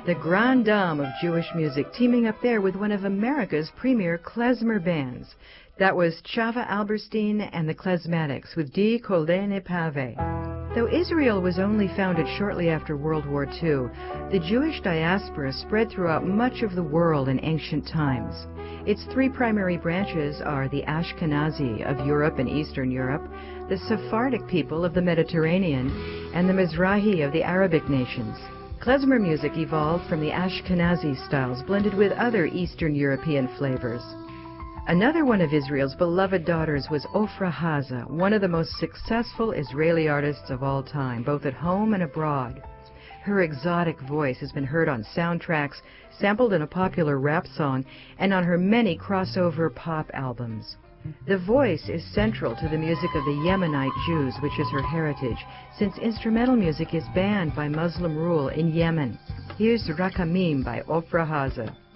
The grande dame of Jewish music, teaming up there with one of America's premier klezmer bands. That was Chava Alberstein and the Klezmatics with Die Goldene Pave. Though Israel was only founded shortly after World War II, the Jewish diaspora spread throughout much of the world in ancient times. Its three primary branches are the Ashkenazi of Europe and Eastern Europe, the Sephardic people of the Mediterranean, and the Mizrahi of the Arabic nations. Klezmer music evolved from the Ashkenazi styles blended with other Eastern European flavors. Another one of Israel's beloved daughters was Ofra Haza, one of the most successful Israeli artists of all time, both at home and abroad. Her exotic voice has been heard on soundtracks, sampled in a popular rap song, and on her many crossover pop albums. The voice is central to the music of the Yemenite Jews, which is her heritage, since instrumental music is banned by Muslim rule in Yemen. Here's Rakamim by Ofra Haza.